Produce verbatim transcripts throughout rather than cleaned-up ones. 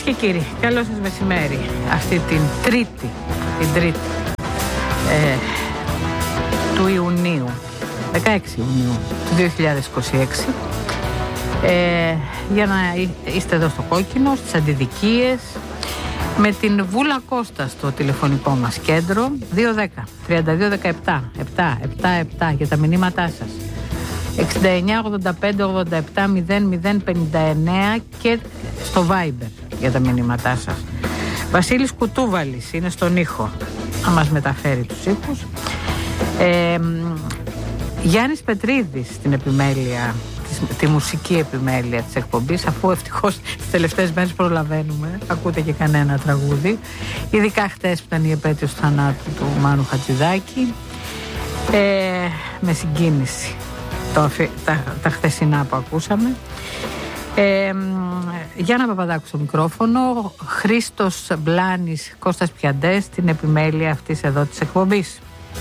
και κύριοι, καλό σας μεσημέρι. Αυτή την τρίτη, την τρίτη ε, του Ιουνίου, δεκαέξι Ιουνίου του δύο χιλιάδες είκοσι έξι, ε, για να είστε εδώ στο Κόκκινο, στις Αντιδικίες, με την Βούλα Κώστα στο τηλεφωνικό μας κέντρο δύο δέκα τριάντα δύο δεκαεπτά επτά επτά επτά για τα μηνύματά σας, εξήντα εννιά ογδόντα πέντε ογδόντα επτά μηδέν μηδέν πενήντα εννέα και στο Viber για τα μηνύματά σας. Βασίλης Κουτούβαλης είναι στον ήχο, να μας μεταφέρει τους ήχους. ε, Γιάννης Πετρίδης στην επιμέλεια, τη μουσική επιμέλεια της εκπομπής, αφού ευτυχώς τις τελευταίες μέρες προλαβαίνουμε, ακούτε και κανένα τραγούδι, ειδικά χτες που ήταν η επέτειος του θανάτου του Μάνου Χατζηδάκη, ε, με συγκίνηση το, τα, τα χθεσινά που ακούσαμε. ε, Γιάννα Παπαδάκου στο μικρόφωνο, Χρήστος Μπλάνης, Κώστας Πιαντές στην επιμέλεια αυτής εδώ της εκπομπής.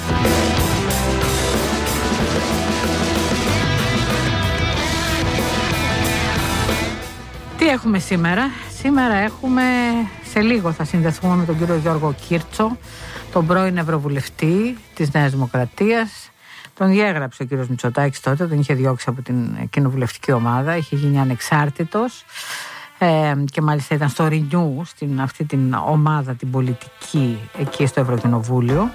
Τι έχουμε σήμερα? Σήμερα έχουμε, σε λίγο θα συνδεθούμε με τον κύριο Γιώργο Κίρτσο, τον πρώην Ευρωβουλευτή της Νέας Δημοκρατίας. Τον διέγραψε ο κύριος Μητσοτάκης τότε, τον είχε διώξει από την κοινοβουλευτική ομάδα, είχε γίνει ανεξάρτητος ε, και μάλιστα ήταν στο Renew, στην αυτή την ομάδα την πολιτική εκεί στο Ευρωκοινοβούλιο.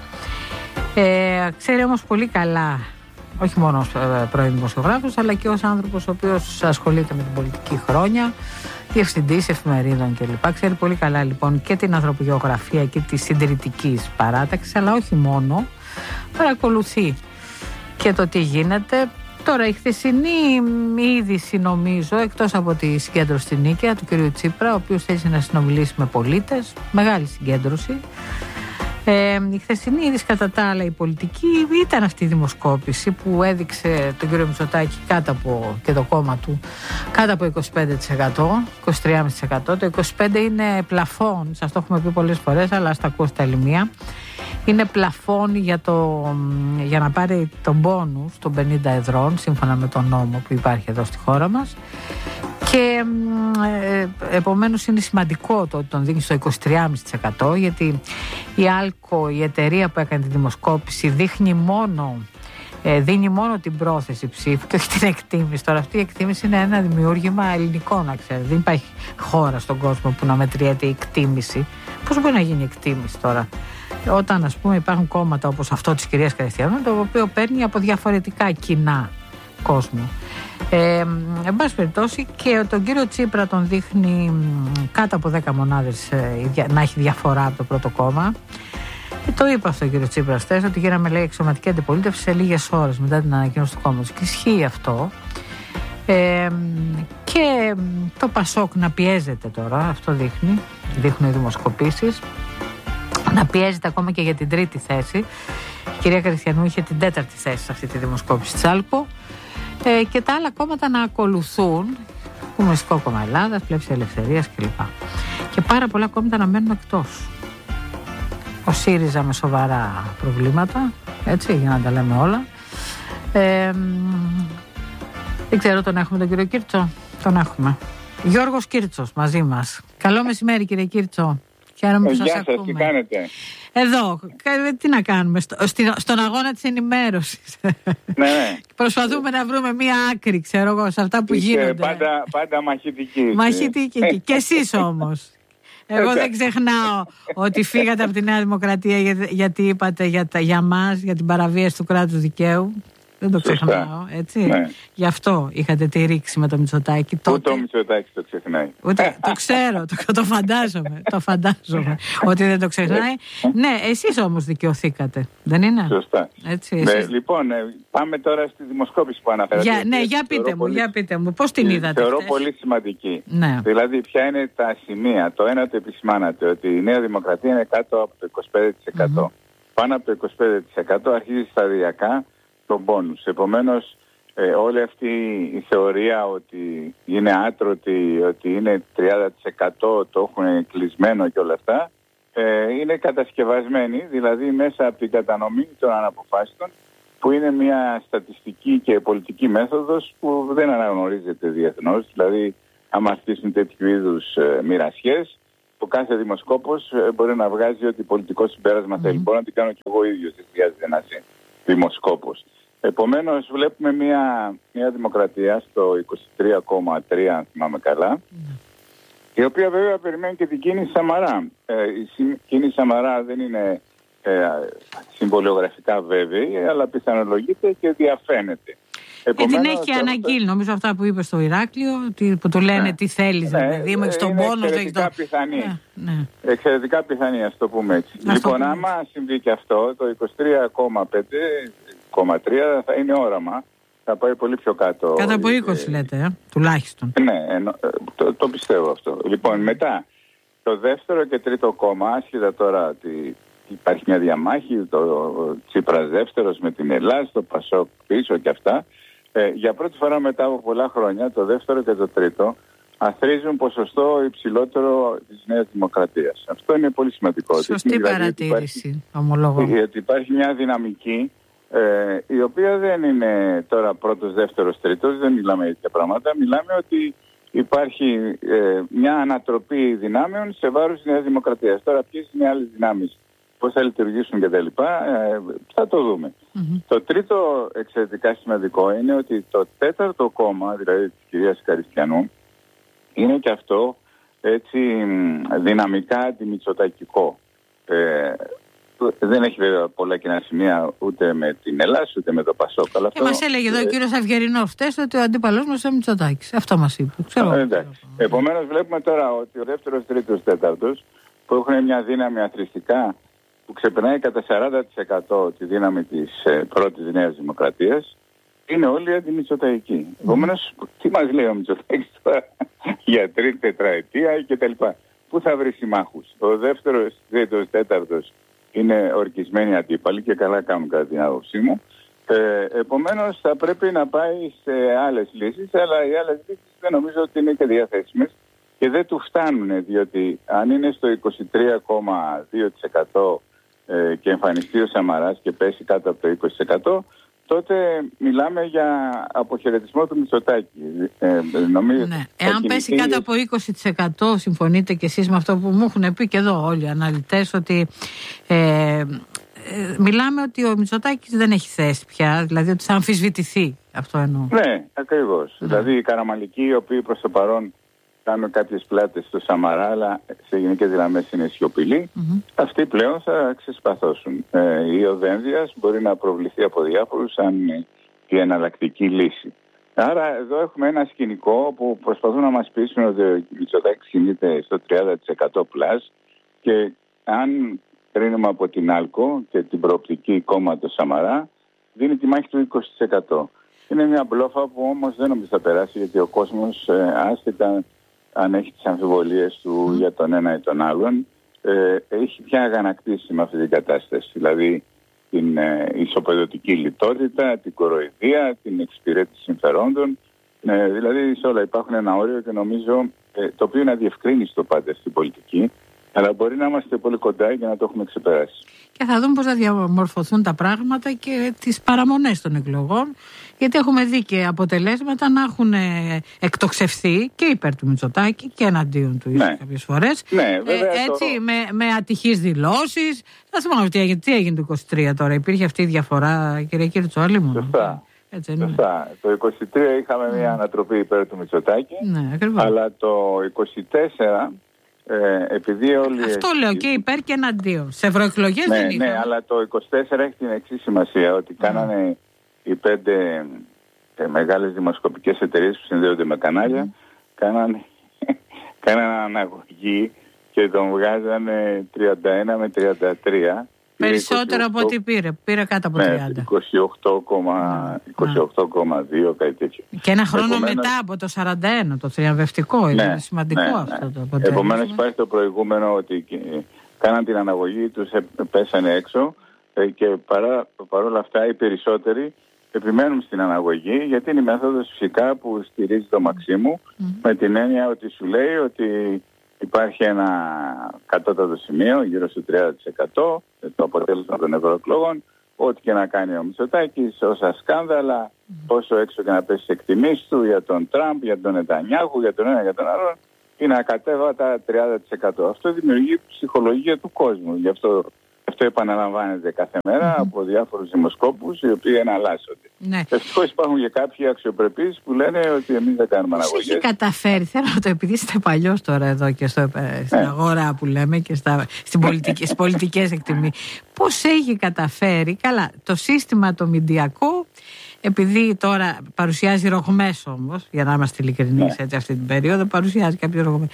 Ε, ξέρει όμως πολύ καλά, όχι μόνο ως πρώην δημοσιογράφος, αλλά και ως άνθρωπος ο οποίος ασχολείται με την πολιτική χρόνια, διευθυντής εφημερίδων κλπ. Ξέρει πολύ καλά λοιπόν και την ανθρωπογεωγραφία και τη συντηρητική παράταξη, αλλά όχι μόνο. Παρακολουθεί και το τι γίνεται. Τώρα η χθεσινή είδηση, νομίζω, εκτός από τη συγκέντρωση στην Νίκαια του κ. Τσίπρα, ο οποίος θέλησε να συνομιλήσει με πολίτες, μεγάλη συγκέντρωση. Ε, η χθεσινή είδηση, κατά τα άλλα, η πολιτική, ήταν αυτή η δημοσκόπηση που έδειξε τον κύριο Μητσοτάκη κάτω από, και το κόμμα του κάτω από είκοσι πέντε τοις εκατό, είκοσι τρία κόμμα πέντε τοις εκατό. Το είκοσι πέντε τοις εκατό είναι πλαφόν, σας το έχουμε πει πολλές φορές, αλλά ας τα ακούστε άλλη μία. Είναι πλαφόν για, το, για να πάρει τον μπόνους των πενήντα εδρών, σύμφωνα με τον νόμο που υπάρχει εδώ στη χώρα μας. Και ε, επομένως είναι σημαντικό το ότι τον δίνει στο είκοσι τρία κόμμα πέντε τοις εκατό, γιατί η Άλκο, η εταιρεία που έκανε τη δημοσκόπηση, δείχνει μόνο, ε, δίνει μόνο την πρόθεση ψήφου και όχι την εκτίμηση. Τώρα αυτή η εκτίμηση είναι ένα δημιούργημα ελληνικό, να ξέρετε. Δεν υπάρχει χώρα στον κόσμο που να μετριέται η εκτίμηση. Πώς μπορεί να γίνει εκτίμηση τώρα, όταν ας πούμε υπάρχουν κόμματα όπως αυτό της κυρίας Καριστιανού, το οποίο παίρνει από διαφορετικά κοινά κόσμου. Ε, εν πάση περιπτώσει, και τον κύριο Τσίπρα τον δείχνει κάτω από δέκα μονάδες ε, να έχει διαφορά από το πρώτο κόμμα. Και το είπα στον κύριο Τσίπρα χθες, ότι γίναμε, λέει, εξωματική αντιπολίτευση σε λίγες ώρες μετά την ανακοίνωση του κόμματος. Και ισχύει αυτό. Ε, και το Πασόκ να πιέζεται τώρα, αυτό δείχνει, δείχνουν οι δημοσκοπήσεις, να πιέζεται ακόμα και για την τρίτη θέση. Η κυρία Καριστιανού είχε την τέταρτη θέση σε αυτή τη δημοσκόπηση της Άλκο. Ε, και τα άλλα κόμματα να ακολουθούν, Κομμουνιστικό Κόμμα Ελλάδας, Πλεύση Ελευθερίας κλπ. Και πάρα πολλά κόμματα να μένουν εκτός. Ο ΣΥΡΙΖΑ με σοβαρά προβλήματα, έτσι, για να τα λέμε όλα. Ε, δεν ξέρω, τον έχουμε τον κύριο Κίρτσο? Τον έχουμε. Γιώργος Κίρτσος μαζί μας. Καλό μεσημέρι, κύριε Κίρτσο. Χαίρομαι που σας Γεια ακούμε. σας, τι κάνετε? Εδώ, τι να κάνουμε, στο, στον αγώνα της ενημέρωσης. Ναι, ναι. Προσπαθούμε να βρούμε μία άκρη, ξέρω εγώ, σε αυτά που Είσαι γίνονται. Πάντα, πάντα μαχητική. Μαχητική. Και εσείς όμως. Εγώ δεν ξεχνάω ότι φύγατε από τη Νέα Δημοκρατία για, γιατί είπατε για, τα, για μας, για την παραβίαση του κράτους δικαίου. Δεν το ξεχνάω, έτσι. Ναι. Γι' αυτό είχατε τη ρήξη με το Μητσοτάκη. Ούτε τότε... ο Μητσοτάκης το ξεχνάει. Ούτε, το ξέρω, το, το φαντάζομαι. Το φαντάζομαι ότι δεν το ξεχνάει. Ναι, εσείς όμως δικαιωθήκατε, δεν είναι? Σωστά. Έτσι, ναι, λοιπόν, πάμε τώρα στη δημοσκόπηση που αναφέρατε. Για, ναι, για πείτε μου, πολύ... για πείτε μου, πώς την είδατε? Θεωρώ αυτές? πολύ σημαντική. Ναι. Δηλαδή, ποια είναι τα σημεία? Το ένα το επισημάνατε, ότι η Νέα Δημοκρατία είναι κάτω από το είκοσι πέντε τοις εκατό. Mm-hmm. Πάνω από το είκοσι πέντε τοις εκατό αρχίζει σταδιακά τον πόνους. Επομένως, ε, όλη αυτή η θεωρία ότι είναι άτρωτη, ότι είναι τριάντα τοις εκατό το έχουν κλεισμένο και όλα αυτά, ε, είναι κατασκευασμένη, δηλαδή μέσα από την κατανομή των αναποφάσεων, που είναι μια στατιστική και πολιτική μέθοδος που δεν αναγνωρίζεται διεθνώς. Δηλαδή, άμα αρχίσουν τέτοιου είδους ε, μοιρασιές, ο κάθε δημοσκόπος μπορεί να βγάζει ό,τι πολιτικό συμπέρασμα θέλει. Mm. Μπορώ να την κάνω και εγώ ίδιος, δεν χρειάζεται να είσαι δημοσκόπος. Επομένως βλέπουμε μια, μια δημοκρατία στο είκοσι τρία κόμμα τρία, αν θυμάμαι καλά, mm. η οποία βέβαια περιμένει και την κίνηση Σαμαρά. Ε, η κίνηση Σαμαρά δεν είναι ε, συμβολιογραφικά βέβαιη, αλλά πιθανολογείται και διαφαίνεται. Επομένως, και την έχει αναγγείλει, νομίζω αυτά που είπε στο Ηράκλειο, που του λένε ναι, τι θέλεις, ναι, δηλαδή, έχεις τον πόνο, έχεις τον... πιθανή. Ναι, ναι. Εξαιρετικά πιθανή, ας το πούμε έτσι. Ας λοιπόν, πούμε. Άμα συμβεί και αυτό, το είκοσι τρία κόμμα πέντε κόμμα τρία θα είναι όραμα, θα πάει πολύ πιο κάτω. Κάτω από είκοσι ε, λέτε, ε, τουλάχιστον. Ναι, εννο, το, το πιστεύω αυτό. Λοιπόν, μετά, το δεύτερο και τρίτο κόμμα, άσχετα τώρα ότι υπάρχει μια διαμάχη, το Τσίπρας δεύτερος με την Ελλάδα, το Πασόκ πίσω και αυτά, Ε, για πρώτη φορά μετά από πολλά χρόνια, το δεύτερο και το τρίτο αθροίζουν ποσοστό υψηλότερο της Νέας Δημοκρατίας. Αυτό είναι πολύ σημαντικό. Σωστή δηλαδή, παρατήρηση, ομολόγω. Γιατί υπάρχει μια δυναμική ε, η οποία δεν είναι τώρα πρώτος, δεύτερος, τρίτος, δεν μιλάμε για τέτοια πράγματα. Μιλάμε ότι υπάρχει ε, μια ανατροπή δυνάμεων σε βάρος της Νέας Δημοκρατίας. Τώρα ποιες είναι οι άλλες δυνάμεις, πώς θα λειτουργήσουν και τα λοιπά, ε, θα το δούμε. Mm-hmm. Το τρίτο εξαιρετικά σημαντικό είναι ότι το τέταρτο κόμμα, δηλαδή της κυρίας Καριστιανού, είναι και αυτό έτσι δυναμικά αντιμητσοτακικό. Ε, δεν έχει βέβαια πολλά κοινά σημεία ούτε με την Ελλάδα ούτε με το Πασόκ. Αλλά και αυτό, μας έλεγε εδώ ο κύριος Αυγερινός χτες ότι ο αντίπαλός μας είναι ο Μητσοτάκης. Αυτό μας είπε. Ξέρω. Ε, Επομένως βλέπουμε τώρα ότι ο δεύτερος, τρίτος, τέταρτος που έχουν μια δύναμη αθρηστικά που ξεπερνάει κατά σαράντα τοις εκατό τη δύναμη της ε, πρώτης Νέας Δημοκρατίας, είναι όλοι αντιμητσοταϊκοί. Mm. Επομένως, τι μας λέει ο Μητσοτάκης τώρα για τρίτη τετραετία κτλ. Πού θα βρει συμμάχους? Ο δεύτερος, τρίτος, τέταρτος είναι ορκισμένοι αντίπαλοι και καλά κάνουν κατά την άποψή μου. Ε, επομένως, θα πρέπει να πάει σε άλλες λύσεις, αλλά οι άλλες λύσεις δεν νομίζω ότι είναι και διαθέσιμες και δεν του φτάνουν, διότι αν είναι στο είκοσι τρία κόμμα δύο τοις εκατό και εμφανιστεί ο Σαμαράς και πέσει κάτω από το είκοσι τοις εκατό, τότε μιλάμε για αποχαιρετισμό του Μητσοτάκη. Ε, νομίζω ναι. Εάν πέσει κάτω από είκοσι τοις εκατό, συμφωνείτε κι εσείς με αυτό που μου έχουν πει και εδώ όλοι οι αναλυτές, ότι ε, ε, μιλάμε ότι ο Μητσοτάκης δεν έχει θέση πια, δηλαδή ότι θα αμφισβητηθεί. Αυτό εννοώ. Ναι, ακριβώς. Ναι. Δηλαδή οι Καραμαλικοί, οι οποίοι προς το παρόν κάνουν κάποιες πλάτες στο Σαμαρά, αλλά σε γενικές γραμμές είναι σιωπηλοί, mm-hmm. αυτοί πλέον θα ξεσπαθώσουν. Ε, η Οδένδιας μπορεί να προβληθεί από διάφορους σαν η εναλλακτική λύση. Άρα εδώ έχουμε ένα σκηνικό που προσπαθούν να μας πείσουν ότι ο Μητσοτάκης κινείται στο τριάντα τοις εκατό πλάς και αν κρίνουμε από την άλκο και την προοπτική κόμματος Σαμαρά, δίνει τη μάχη του είκοσι τοις εκατό. Είναι μια μπλόφα που όμως δεν νομίζω θα περάσει, γιατί ο κόσμος ε, άσχετα αν έχει τις αμφιβολίες του mm. για τον ένα ή τον άλλον, ε, έχει πια αγανακτήσει με αυτή την κατάσταση. Δηλαδή την ε, ισοπεδωτική λιτότητα, την κοροϊδία, την εξυπηρέτηση συμφερόντων. Ε, δηλαδή σε όλα υπάρχουν ένα όριο και νομίζω ε, το οποίο είναι αδιευκρίνιστο πάντα στην πολιτική, αλλά μπορεί να είμαστε πολύ κοντά για να το έχουμε ξεπεράσει. Και θα δούμε πώς θα διαμορφωθούν τα πράγματα και τις παραμονές των εκλογών, γιατί έχουμε δει και αποτελέσματα να έχουν εκτοξευθεί και υπέρ του Μητσοτάκη και εναντίον του ίσως ναι. κάποιες φορές. Ναι, βέβαια, ε, έτσι, το... με, με ατυχείς δηλώσεις. Θα θυμάμαι τι έγινε, τι έγινε το είκοσι τρία τώρα. Υπήρχε αυτή η διαφορά, κύριε Κύρτσο, μου. Σωστά. Έτσι, ναι. Σωστά. Το είκοσι τρία είχαμε mm. μια ανατροπή υπέρ του Μητσοτάκη, ναι, αλλά το είκοσι τέσσερα... Ε, επειδή όλοι αυτό λέω οι... και υπέρ και εναντίον. Σε ευρωεκλογές ναι, δεν είχαμε. Ναι, αλλά το είκοσι τέσσερα έχει την εξής σημασία, ότι mm. κάνανε οι πέντε ε, μεγάλες δημοσκοπικές εταιρείες που συνδέονται με κανάλια, mm. κάνανε, κάνανε αναγωγή και τον βγάζανε τριάντα ένα με τριάντα τρία. Περισσότερο από ό,τι πήρε. Πήρε κάτω από τριάντα. Ναι, είκοσι οκτώ κόμμα δύο, κάτι τέτοιο. Και ένα χρόνο επομένως... μετά από το σαράντα ένα, το θριαμβευτικό. Είναι ναι, σημαντικό ναι, αυτό ναι. το αποτέλεσμα. Επομένως υπάρχει το προηγούμενο ότι κάναν την αναγωγή τους, πέσανε έξω και παρά, παρόλα αυτά οι περισσότεροι επιμένουν στην αναγωγή, γιατί είναι η μέθοδος φυσικά που στηρίζει το Μαξίμου mm. με την έννοια ότι σου λέει ότι υπάρχει ένα κατώτατο σημείο γύρω στο τριάντα τοις εκατό το αποτέλεσμα των ευρωεκλογών, ό,τι και να κάνει ο Μητσοτάκης, όσα σκάνδαλα, mm. όσο έξω και να πέσει εκτιμήσεις του για τον Τραμπ, για τον Νετανιάχου, για τον ένα για τον άλλο, είναι ακατέβατα τριάντα τοις εκατό. Αυτό δημιουργεί ψυχολογία του κόσμου. Γι' αυτό, αυτό επαναλαμβάνεται κάθε μέρα mm-hmm. από διάφορους δημοσκόπους οι οποίοι εναλλάσσονται. Ναι. Ευτυχώς υπάρχουν και κάποιοι αξιοπρεπείς που λένε ότι εμείς δεν κάνουμε αναγωγές. Πώς έχει καταφέρει, θέλω να το, επειδή είστε παλιός τώρα εδώ και στο, στην ναι. αγορά που λέμε και στα, στην πολιτική, στις πολιτικές εκτιμήσεις, πώς έχει καταφέρει, καλά, το σύστημα το μηντιακό, επειδή τώρα παρουσιάζει ρογμές όμως, για να είμαστε ειλικρινείς ναι. έτσι αυτή την περίοδο, παρουσιάζει κάποιες ρογμές.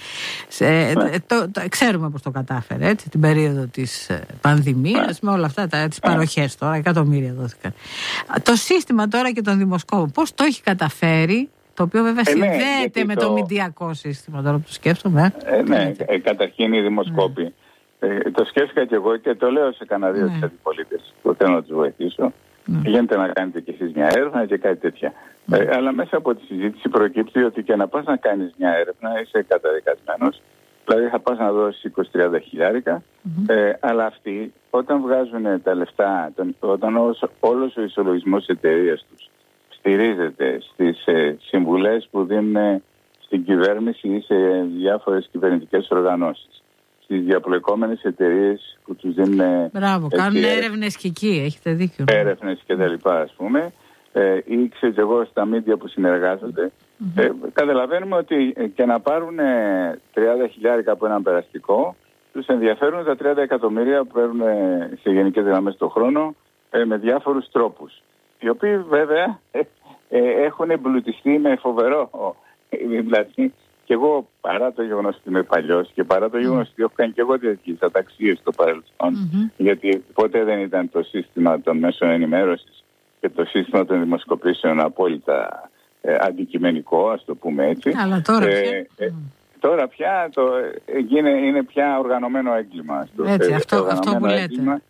Ε, ναι. το, το, ξέρουμε πώς το κατάφερε, έτσι, την περίοδο της πανδημίας, ναι. με όλα αυτά, τα, τις ναι. παροχές τώρα, εκατομμύρια δόθηκαν. Το σύστημα τώρα και των δημοσκόπων, πώς το έχει καταφέρει, το οποίο βέβαια ε, συνδέεται ναι, με το, το μηντιακό σύστημα, τώρα που το σκέφτομαι. Ε, ναι, ε, καταρχήν οι δημοσκόποι. Ναι. Ε, το σκέφτηκα και εγώ και το λέω σε κανένα δύο ναι. αντιπολίτες που θέλω να τους βοηθήσω. Mm. Πηγαίνετε να κάνετε κι εσείς μια έρευνα και κάτι τέτοια. Mm. Ε, αλλά μέσα από τη συζήτηση προκύπτει ότι και να πας να κάνεις μια έρευνα είσαι καταδικασμένος. Δηλαδή θα πας να δώσεις είκοσι με τριάντα χιλιάρικα. Mm-hmm. Ε, αλλά αυτοί όταν βγάζουν τα λεφτά, όταν όλος, όλος ο ισολογισμός της εταιρείας τους στηρίζεται στις ε, συμβουλές που δίνουν στην κυβέρνηση ή σε διάφορες κυβερνητικές οργανώσεις, στις διαπλεκόμενες εταιρείες που τους δίνουν... Μπράβο, έτσι, κάνουν έρευνες και εκεί, έχετε δίκιο. Έρευνες και τα λοιπά, ας πούμε. Ε, ή ξέρεις εγώ στα μίντια που συνεργάζονται. Mm-hmm. Ε, καταλαβαίνουμε ότι και να πάρουν τριάντα χιλιάρικα από έναν περαστικό, τους ενδιαφέρουν τα τριάντα εκατομμύρια που παίρνουν σε γενικές γραμμές το χρόνο ε, με διάφορους τρόπους. Οι οποίοι βέβαια ε, ε, έχουν εμπλουτιστεί με φοβερό δηλαδή. Και εγώ παρά το γεγονός ότι είμαι παλιός και παρά το γεγονός ότι έχω κάνει και εγώ τέτοιες αταξίες στο παρελθόν, mm-hmm. γιατί ποτέ δεν ήταν το σύστημα των μέσων ενημέρωσης και το σύστημα των δημοσκοπήσεων απόλυτα ε, αντικειμενικό, ας το πούμε έτσι. Αλλά τώρα ε, πια... Ε, τώρα πια το, ε, είναι, είναι πια οργανωμένο έγκλημα. Στο, έτσι, ε, αυτό, αυτό που λέτε.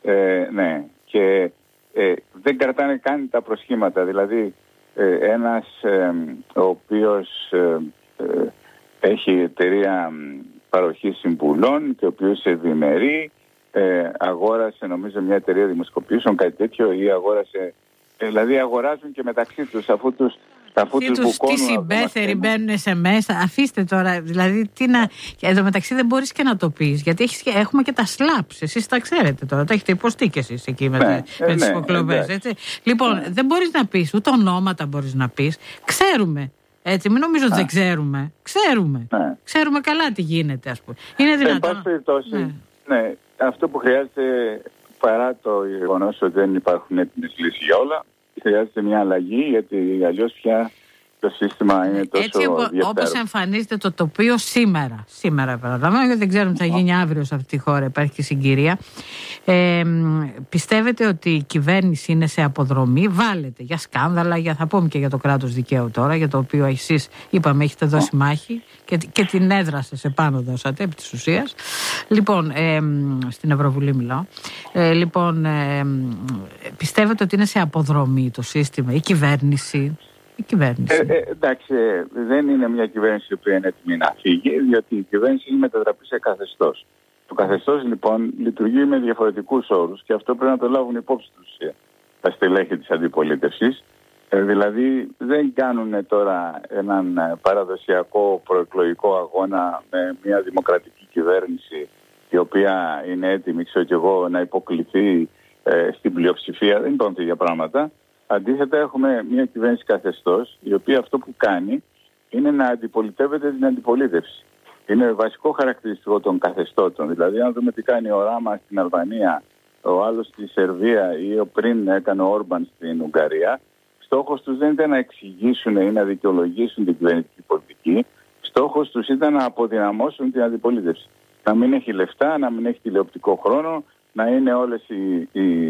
Ε, ναι, και ε, δεν κρατάνε καν τα προσχήματα. Δηλαδή ε, ένας ε, ο οποίος... Ε, Ε, έχει εταιρεία παροχής συμβουλών και ο οποίος ευημερεί, ε, αγόρασε νομίζω μια εταιρεία δημοσκοπήσεων, κάτι τέτοιο, ή αγόρασε, ε, δηλαδή αγοράζουν και μεταξύ τους αφού τους αφού τους μπουκώνουν. Τι συμπέθεροι μπαίνουν σε μέσα, αφήστε τώρα, δηλαδή τι να... Εδώ μεταξύ δεν μπορείς και να το πεις, γιατί έχεις, έχουμε και τα σλάψ, εσείς τα ξέρετε τώρα, τα έχετε υποστεί και εσείς εκεί με, ναι, με τις υποκλοπές, έτσι. Λοιπόν, ναι. δεν μπορείς να πεις, ούτε ονόματα μπορείς να πεις, ξέρουμε. Έτσι, μην νομίζω ότι δεν ξέρουμε. Ξέρουμε. Ναι. Ξέρουμε καλά τι γίνεται, ας πούμε. Είναι δυνατόν. Εν πάση περιπτώσει, ναι. ναι, αυτό που χρειάζεται, παρά το γεγονός ότι δεν υπάρχουν έτοιμες λύσεις για όλα, χρειάζεται μια αλλαγή, γιατί αλλιώς πια το σύστημα είναι τόσο έτσι όπως εμφανίζεται το τοπίο σήμερα. Σήμερα, παραδείγματος, γιατί δεν ξέρουμε τι θα γίνει αύριο σε αυτή τη χώρα, υπάρχει και συγκυρία. Ε, πιστεύετε ότι η κυβέρνηση είναι σε αποδρομή, βάλετε για σκάνδαλα, για, θα πούμε και για το κράτος δικαίου τώρα, για το οποίο εσείς είπαμε έχετε δώσει μάχη και, και την έδρασε σε πάνω δώσατε επί της ουσίας. Λοιπόν, ε, στην Ευρωβουλή μιλάω. Ε, λοιπόν, ε, πιστεύετε ότι είναι σε αποδρομή το σύστημα, η κυβέρνηση? Η κυβέρνηση. Ε, ε, εντάξει, δεν είναι μια κυβέρνηση που είναι έτοιμη να φύγει, διότι η κυβέρνηση έχει μετατραπεί σε καθεστώς. Το καθεστώς λοιπόν λειτουργεί με διαφορετικούς όρους και αυτό πρέπει να το λάβουν υπόψη τους τα στελέχη της αντιπολίτευσης. Ε, δηλαδή δεν κάνουν τώρα έναν παραδοσιακό προεκλογικό αγώνα με μια δημοκρατική κυβέρνηση η οποία είναι έτοιμη, ξέρω και εγώ, να υποκληθεί ε, στην πλειοψηφία. Δεν υπάρχουν τέτοια πράγματα. Αντίθετα έχουμε μια κυβέρνηση καθεστώς η οποία αυτό που κάνει είναι να αντιπολιτεύεται την αντιπολίτευση. Είναι βασικό χαρακτηριστικό των καθεστώτων. Δηλαδή αν δούμε τι κάνει ο Ράμα στην Αλβανία, ο άλλος στη Σερβία ή ο πριν έκανε ο Όρμπαν στην Ουγγαρία, στόχος τους δεν ήταν να εξηγήσουν ή να δικαιολογήσουν την κυβερνητική πολιτική. Στόχος τους ήταν να αποδυναμώσουν την αντιπολίτευση. Να μην έχει λεφτά, να μην έχει τηλεοπτικό χρόνο, να είναι όλες οι, οι,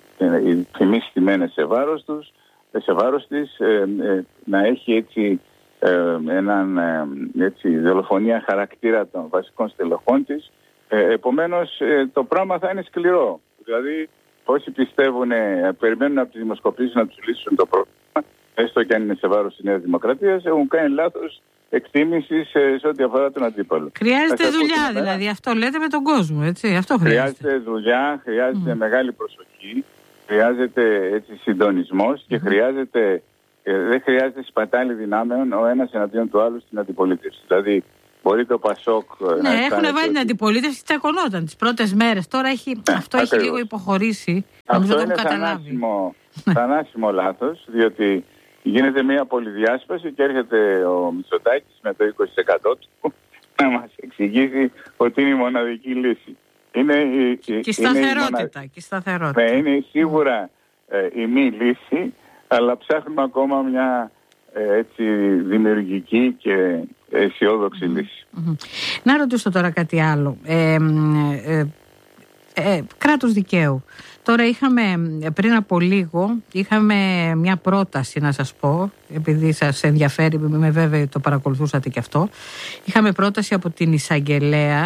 οι τιμές στημένες σε βάρος τους, σε βάρος της, ε, ε, να έχει έτσι ε, έναν ε, έτσι, δολοφονία χαρακτήρα των βασικών στελεχών της. Ε, επομένως ε, το πράγμα θα είναι σκληρό. Δηλαδή όσοι πιστεύουν, ε, περιμένουν από τις δημοσκοπήσεις να τους λύσουν το πρόβλημα, έστω και αν είναι σε βάρος της Νέας Δημοκρατίας, έχουν κάνει λάθος εκτίμηση σε, σε ό,τι αφορά τον αντίπαλο. Χρειάζεται δουλειά δηλαδή, αυτό λέτε με τον κόσμο, έτσι, αυτό χρειάζεται. Χρειάζεται δουλειά, χρειάζεται mm. μεγάλη προσοχή, χρειάζεται έτσι, συντονισμός mm. και χρειάζεται, ε, δεν χρειάζεται σπατάλη δυνάμεων ο ένας εναντίον του άλλου στην αντιπολίτευση. Δηλαδή μπορεί το Πασόκ. Ναι, έχουν βάλει την αντιπολίτευση, τσακωνόταν τις πρώτες μέρες. Τώρα έχει, ναι, αυτό ακριβώς. Έχει λίγο υποχωρήσει. Αυτό είναι θανάσιμο, θανάσιμο λάθος, διότι γίνεται μια πολυδιάσπαση και έρχεται ο Μητσοτάκης με το είκοσι τοις εκατό του να μας εξηγήσει ότι είναι η μοναδική λύση. Είναι η, και η σταθερότητα. Είναι, η σταθερότητα. Ναι, είναι σίγουρα ε, η μη λύση, αλλά ψάχνουμε ακόμα μια ε, έτσι δημιουργική και αισιόδοξη mm-hmm. λύση. Mm-hmm. Να ρωτήσω τώρα κάτι άλλο. Ε, ε, ε, κράτος δικαίου. Τώρα είχαμε πριν από λίγο είχαμε μια πρόταση, να σας πω, επειδή σας ενδιαφέρει, με βέβαιη το παρακολουθούσατε και αυτό. Είχαμε πρόταση από την εισαγγελέα.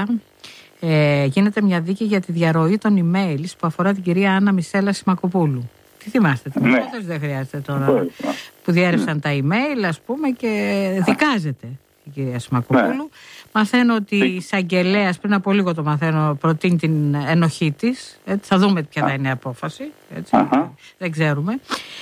Ε, γίνεται μια δίκη για τη διαρροή των emails που αφορά την κυρία Άννα Μισέλα Σιμακοπούλου. Τι θυμάστε, την ναι. υπόθεση δεν χρειάζεται τώρα. Ναι. Που διέρευσαν ναι. τα email, ας πούμε, και δικάζεται η κυρία Σιμακοπούλου. Ναι. Μαθαίνω ότι η εισαγγελέας, πριν από λίγο το μαθαίνω, προτείνει την ενοχή της. Έτσι, θα δούμε ποια θα είναι η απόφαση. Έτσι, δεν ξέρουμε.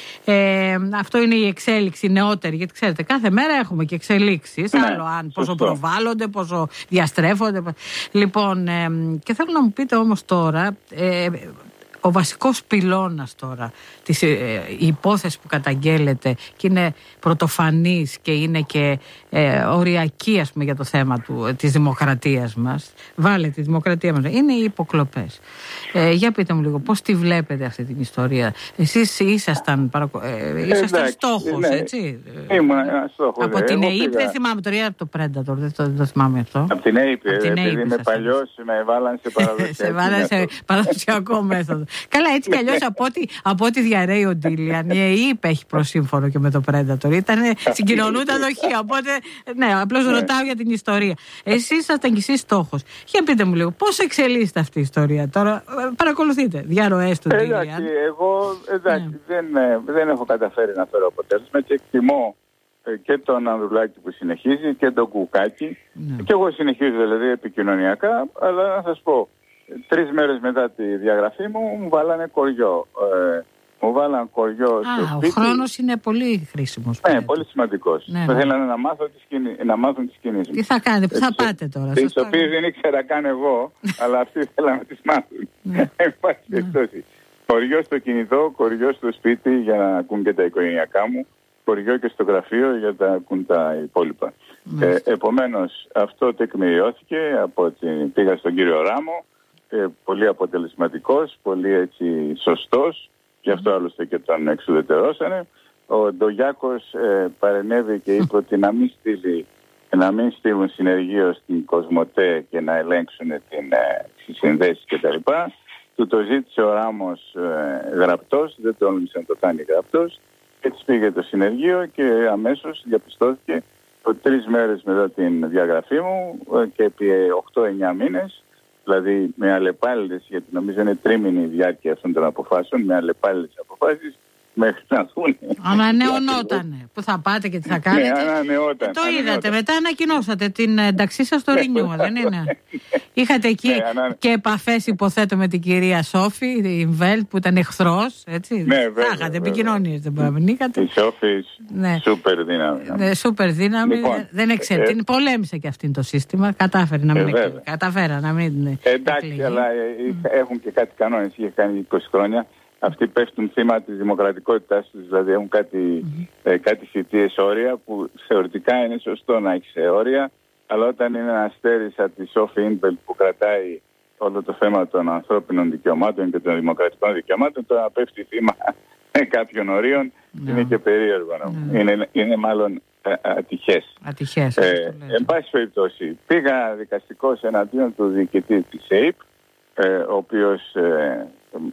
Ε, αυτό είναι η εξέλιξη νεότερη, γιατί ξέρετε κάθε μέρα έχουμε και εξελίξεις, ναι, άλλο αν πόσο σωστό. Προβάλλονται, πόσο διαστρέφονται. Λοιπόν, ε, και θέλω να μου πείτε όμως τώρα, ε, ο βασικός πυλώνας τώρα, της, ε, η υπόθεση που καταγγέλλεται και είναι πρωτοφανής και είναι και ε, οριακή, ας πούμε, για το θέμα του, της δημοκρατίας μας, βάλε τη δημοκρατία μας, είναι οι υποκλοπές. Ε, για πείτε μου λίγο, πώς τη βλέπετε αυτή την ιστορία? Εσείς ήσασταν, παρακο... ε, ήσασταν εντάξει, στόχος, ναι, έτσι. Ήμουν ένα στόχος. Από την ΕΕΠ, δεν θυμάμαι τώρα, από το Predator, δεν το, δεν το θυμάμαι αυτό. Από την ΕΕΠ, επειδή είμαι παλιός, με βάλαν σε παραδοσιακό σε βάλαν σε παραδοσιακό μέθοδο. Καλά, έτσι κι αλλιώς από, από ό,τι διαρρέει ο Ντίλιαν, η ΕΕΠ έχει προσύμφωνο και με το Predator. Ήτανε, συγκοινωνούνταν δοχεία, οπότε, ναι, απλώς ρωτάω για την ιστορία. Εσείς ήσασταν κι εσείς στόχος. Για πείτε μου λίγο, πώς εξελίσσεται αυτή η ιστορία τώρα? Παρακολουθείτε, διαρροές του Ντίλιαν. Εντάξει, εγώ εντάξει, ναι. δεν, δεν έχω καταφέρει να φέρω αποτέλεσμα και εκτιμώ και τον Ανδρουλάκη που συνεχίζει και τον Κουκάκη. Ναι. Και εγώ συνεχίζω δηλαδή επικοινωνιακά, αλλά να σας πω, τρεις μέρες μετά τη διαγραφή μου μου βάλανε κοριό. Ε, μου βάλανε κοριό στο Α, σπίτι. Ο χρόνος είναι πολύ χρήσιμος. Ναι, πολύ σημαντικός. Ναι, ναι. Θέλανε να, μάθω τις κινη... να μάθουν τις κινήσεις μου. Τι θα κάνετε, πού θα πάτε τώρα? Τις οποίες δεν ήξερα καν εγώ, αλλά αυτοί θέλανε να τις μάθουν. Εν πάση περιπτώσει. Κοριό στο κινητό, κοριό στο σπίτι για να ακούν και τα οικογενειακά μου, κοριό και στο γραφείο για να ακούν τα υπόλοιπα. Ε, επομένως, αυτό τεκμηριώθηκε από ότι πήγα στον κύριο Ράμο. Ε, πολύ αποτελεσματικός, πολύ έτσι σωστός, γι' αυτό άλλωστε και τον εξουδετερώσανε. Ο Ντογιάκος ε, παρενέβη και είπε ότι να μην, στείλει, να μην στείλουν συνεργείο στην Κοσμοτέ και να ελέγξουν την, ε, τις συνδέσεις κτλ. Του το ζήτησε ο Ράμος ε, γραπτός, δεν το όλμησε να το κάνει γραπτός. Έτσι πήγε το συνεργείο και αμέσως διαπιστώθηκε ότι τρεις μέρες μετά την διαγραφή μου ε, και επί οκτώ εννιά μήνες, δηλαδή με αλλεπάλληλες, γιατί νομίζω είναι τρίμηνη η διάρκεια αυτών των αποφάσεων, με αλλεπάλληλες αποφάσεις μέχρι να δουν. Ανανεωνότανε. Πού θα πάτε και τι θα κάνετε. Ναι, ανανεώταν. Το είδατε. Ανανεώταν. Μετά ανακοινώσατε την ενταξή σας στο Ρινιού, δεν είναι? Είχατε εκεί ναι, ανα... και επαφές, υποθέτω, με την κυρία Σόφη, η Βέλτ, που ήταν εχθρός, έτσι. Ναι, βέβαια. Είχατε επικοινωνίες, δεν παραμεινήκατε. Η Σόφη, ναι. Σούπερ δύναμη. Ναι, σούπερ δύναμη. Λοιπόν, δεν εξαιρετή. Ε... Πολέμησε και αυτήν το σύστημα. Κατάφερε να μην, ε, κατάφερα να μην. Εντάξει, εκλεγεί. Αλλά mm. έχουν και κάτι κανόνες. Είχε κάνει είκοσι χρόνια. Αυτοί πέφτουν θύμα της δημοκρατικότητάς τους, δηλαδή έχουν κάτι, mm-hmm. ε, κάτι θητείες όρια που θεωρητικά είναι σωστό να έχει όρια, αλλά όταν είναι ένα αστέρι σαν τη Σόφη Ίντβελτ που κρατάει όλο το θέμα των ανθρώπινων δικαιωμάτων και των δημοκρατικών δικαιωμάτων, το να πέφτει θύμα κάποιων ορίων no. είναι και περίεργο. No. Είναι, είναι μάλλον α, ατυχές. Ατυχές. Ε, εν πάση περιπτώσει, πήγα δικαστικός εναντίον του διοικητή της ΕΕΠ, ε, ο οποίος... Ε,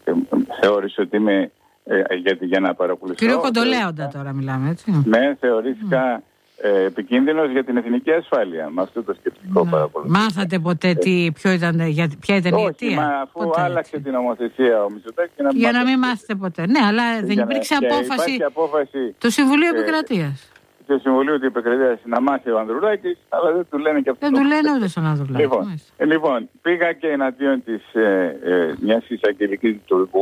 θεώρησε ότι είμαι ε, για, για να παρακολουθήσω. Κύριο Κοντολέοντα τώρα μιλάμε, έτσι. Ναι, θεωρήθηκα mm. ε, επικίνδυνος για την εθνική ασφάλεια με αυτό το σκεπτικό mm. παρακολουθήσω. Μάθατε ποτέ τι, ποιο ήταν, για, ποια ήταν η αιτία? Όχι, μα αφού ποτέ, άλλαξε έτσι. την νομοθεσία ο Μητσοτάκης. Να για να μην μάθετε ποτέ. Ναι, αλλά δεν υπήρξε να, απόφαση, απόφαση του Συμβουλίου ε, Επικρατείας. Το Συμβουλίου της Επικρατείας να μάθει ο Ανδρουλάκης, αλλά δεν του λένε και αυτό. Δεν του λένε ούτε στον Ανδρουλάκη. Λοιπόν, ε, λοιπόν, πήγα και εναντίον της ε, ε, μιας εισαγγελικής λειτουργού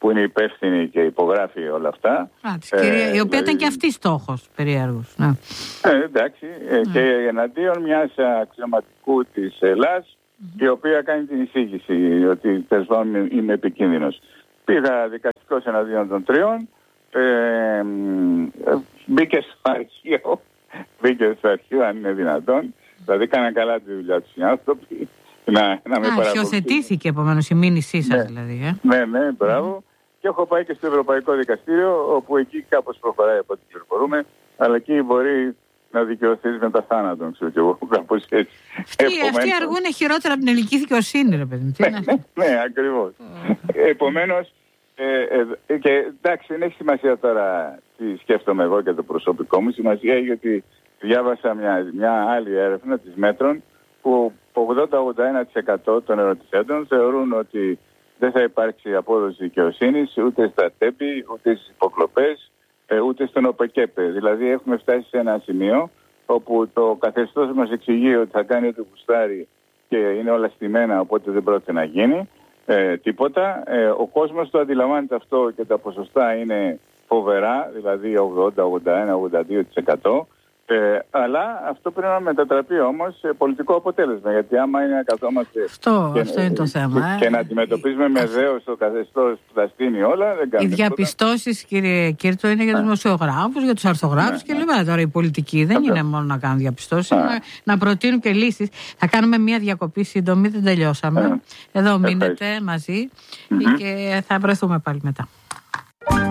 που είναι υπεύθυνη και υπογράφει όλα αυτά. Α, της κυρία, ε, η οποία δηλαδή... ήταν και αυτή στόχος περίεργος. Ναι. Ε, εντάξει, ε, ναι. Και εναντίον μιας αξιωματικού της Ελλάς, mm-hmm. η οποία κάνει την εισήγηση ότι τέλος πάντων είμαι επικίνδυνος. Πήγα δικαστικός εναντίον των τριών, ε, ε, μπήκε στο αρχείο, μπήκε στο αρχείο αν είναι δυνατόν, δηλαδή κάναν καλά τη δουλειά τους οι άνθρωποι. Να, να με Α, αρχιοθετήθηκε επομένως η μήνυσή σας, ναι, δηλαδή. Ε. Ναι, ναι, μπράβο. Mm. Και έχω πάει και στο Ευρωπαϊκό Δικαστήριο, όπου εκεί κάπως προχωράει από ό,τι πληροφορούμε, αλλά εκεί μπορεί να δικαιωθείς με τα θάνατον, ξέρω και εγώ, κάπως έτσι. Αυτοί, Επομένως... αυτοί αργούν χειρότερα από την ελληνική δικαιοσύνη, ρε παιδί μου. Ναι, ναι, ναι, ακριβώς. Mm. Επομένως, ε, ε, και εντάξει, δεν έχει σημασία τώρα τι σκέφτομαι εγώ και το προσωπικό μου, σημασία γιατί διάβασα μια, μια άλλη έρευνα της Μέτρων, που ογδόντα με ογδόντα ένα τοις εκατό των ερωτηθέντων θεωρούν ότι δεν θα υπάρξει απόδοση δικαιοσύνης ούτε στα τέμπη, ούτε στις υποκλοπές, ούτε στον ΟΠΕΚΕΠΕ. Δηλαδή έχουμε φτάσει σε ένα σημείο όπου το καθεστώς μας εξηγεί ότι θα κάνει ό,τι γουστάρει και είναι όλα στημένα, οπότε δεν πρόκειται να γίνει ε, τίποτα. Ε, ο κόσμος το αντιλαμβάνεται αυτό και τα ποσοστά είναι φοβερά, δηλαδή ογδόντα, ογδόντα ένα, ογδόντα δύο τοις εκατό. Ε, αλλά αυτό πρέπει να μετατραπεί όμως σε πολιτικό αποτέλεσμα. Γιατί άμα είναι να καθόμαστε αυτό, και, αυτό είναι το θέμα, και, ε. και να αντιμετωπίζουμε με δέος το καθεστώς που θα στείνει όλα, δεν κάνουμε. Οι διαπιστώσεις, κύριε Κίρτσο, είναι για τους δημοσιογράφους, για τους αρθογράφους ναι, κλπ. Ναι. Τώρα η πολιτική δεν είναι μόνο να κάνουν διαπιστώσεις, ναι. να, να προτείνουν και λύσεις. Θα κάνουμε μια διακοπή σύντομη, δεν τελειώσαμε. Ναι. Εδώ μείνετε μαζί mm-hmm. και θα βρεθούμε πάλι μετά.